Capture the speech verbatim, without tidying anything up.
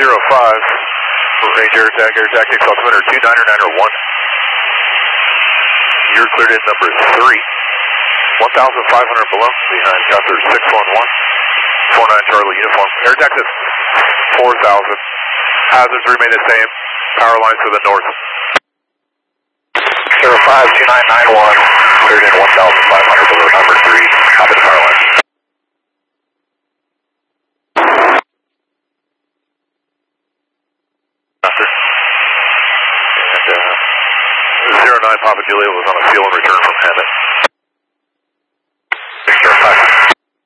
zero five, range air attack, air attack, altimeter two niner niner one. You're cleared in number three, one thousand five hundred below, behind Gunther six one one, four nine Charlie uniform. Air attack is four thousand, hazards remain the same, power lines to the north. zero five two nine nine one, cleared in one thousand five hundred below number three, copy the power lines. And uh, zero nine Papa Juliet was on a seal and return from Hammond.